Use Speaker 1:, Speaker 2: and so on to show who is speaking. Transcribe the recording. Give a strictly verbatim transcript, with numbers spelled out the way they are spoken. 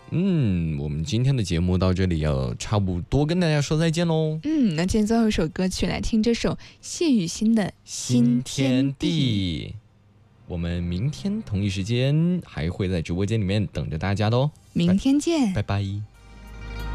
Speaker 1: 嗯，我们今天的节目到这里要差不多跟大家说再见喽。
Speaker 2: 嗯，那今天最后一首歌曲来听这首谢雨欣的《新天地》。
Speaker 1: 我们明天同一时间还会在直播间里面等着大家的哦。
Speaker 2: 明天见，
Speaker 1: 拜拜。